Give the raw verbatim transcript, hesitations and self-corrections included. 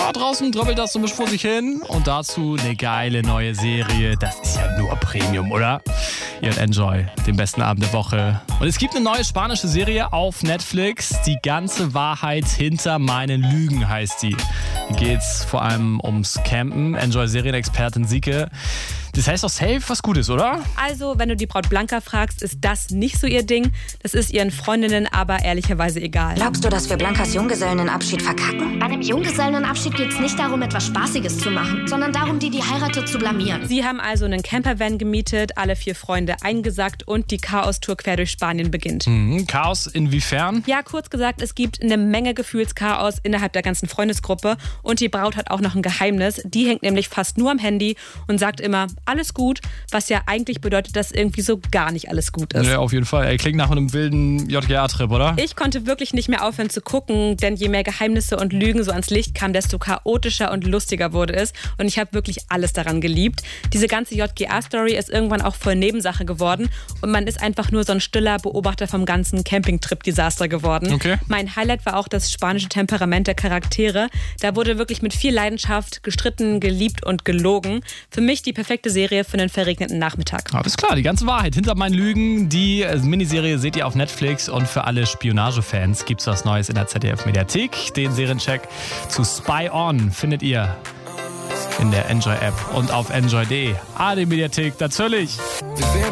ja, draußen dribbelt das so ein bisschen vor sich hin. Und dazu eine geile neue Serie. Das ist ja nur Premium, oder? Ihr hört Enjoy, den besten Abend der Woche. Und es gibt eine neue spanische Serie auf Netflix. Die ganze Wahrheit hinter meinen Lügen heißt die. Hier geht's vor allem ums Campen. Enjoy-Serienexpertin Sieke. Das heißt doch safe was Gutes, oder? Also, wenn du die Braut Blanca fragst, ist das nicht so ihr Ding. Das ist ihren Freundinnen aber ehrlicherweise egal. Glaubst du, dass wir Blancas Junggesellenabschied verkacken? Bei einem Junggesellenabschied geht es nicht darum, etwas Spaßiges zu machen, sondern darum, die, die heiratet, zu blamieren. Sie haben also einen Campervan gemietet, alle vier Freunde eingesackt und die Chaos-Tour quer durch Spanien beginnt. Mhm. Chaos inwiefern? Ja, kurz gesagt, es gibt eine Menge Gefühlschaos innerhalb der ganzen Freundesgruppe und die Braut hat auch noch ein Geheimnis. Die hängt nämlich fast nur am Handy und sagt immer, alles gut, was ja eigentlich bedeutet, dass irgendwie so gar nicht alles gut ist. Ja, auf jeden Fall. Ey, klingt nach einem wilden J G A-Trip, oder? Ich konnte wirklich nicht mehr aufhören zu gucken, denn je mehr Geheimnisse und Lügen so ans Licht kamen, desto chaotischer und lustiger wurde es. Und ich habe wirklich alles daran geliebt. Diese ganze J G A-Story ist irgendwann auch voll Nebensache geworden und man ist einfach nur so ein stiller Beobachter vom ganzen Campingtrip-Desaster geworden. Okay. Mein Highlight war auch das spanische Temperament der Charaktere. Da wurde wirklich mit viel Leidenschaft gestritten, geliebt und gelogen. Für mich die perfekte Serie für einen verregneten Nachmittag. Alles klar, die ganze Wahrheit hinter meinen Lügen. Die Miniserie seht ihr auf Netflix und für alle Spionagefans gibt's was Neues in der Z D F-Mediathek. Den Seriencheck zu Spy On findet ihr in der Enjoy-App und auf enjoy punkt de. Ah, die Mediathek, natürlich.